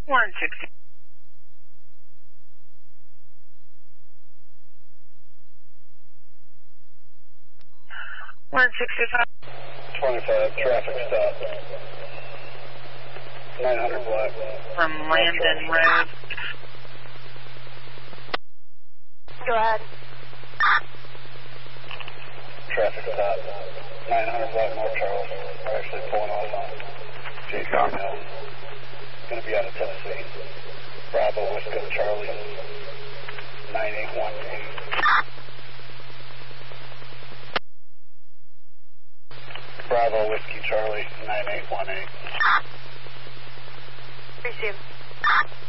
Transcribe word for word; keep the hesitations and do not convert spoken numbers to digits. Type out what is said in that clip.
one sixty. one sixty-five. twenty-five, traffic stop. nine hundred block. From Landon Road. Go ahead. Traffic stop. nine hundred block North Charles. We're actually pulling off on J C now. Going to be out of Tennessee. Bravo, Whiskey, Charlie. nine eight one eight. Bravo, Whiskey, Charlie. nine eight one eight. Receive.